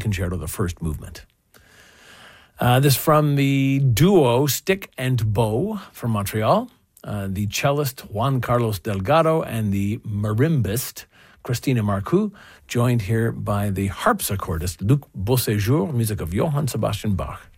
Concerto, the first movement. This from the duo Stick and Bow from Montreal, the cellist Juan Carlos Delgado and the marimbist Christina Marcoux, joined here by the harpsichordist Luc Beauséjour, music of Johann Sebastian Bach.